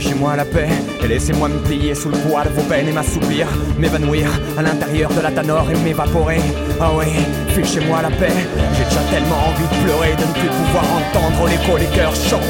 Fichez-moi la paix et laissez-moi me plier sous le poids de vos peines et m'assoupir, m'évanouir à l'intérieur de la tanore et m'évaporer. Ah oui, fichez-moi la paix, j'ai déjà tellement envie de pleurer, de ne plus pouvoir entendre l'écho des cœurs chanter.